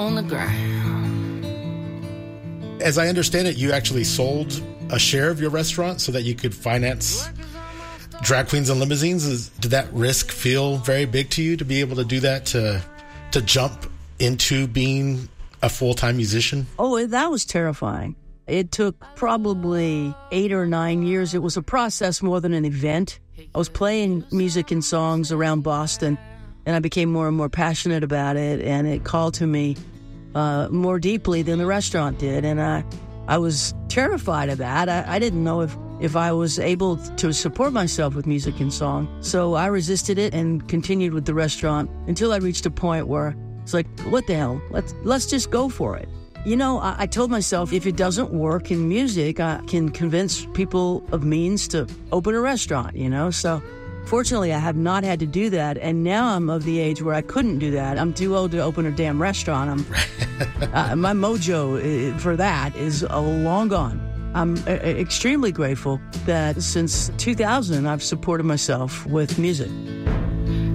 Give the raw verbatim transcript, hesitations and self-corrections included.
on the ground. As I understand it, you actually sold a share of your restaurant so that you could finance drag queens and limousines. Is, did that risk feel very big to you to be able to do that, to to jump into being a full-time musician? Oh, that was terrifying. It took probably eight or nine years. It was a process more than an event. I was playing music and songs around Boston, and I became more and more passionate about it, and it called to me uh, more deeply than the restaurant did, and I I was terrified of that. I, I didn't know if, if I was able to support myself with music and song, so I resisted it and continued with the restaurant until I reached a point where it's like, what the hell? Let's, let's just go for it. You know, I, I told myself if it doesn't work in music, I can convince people of means to open a restaurant, you know? So fortunately, I have not had to do that, and now I'm of the age where I couldn't do that. I'm too old to open a damn restaurant. I'm, uh, my mojo uh, for that is uh, long gone. I'm uh, extremely grateful that since two thousand, I've supported myself with music.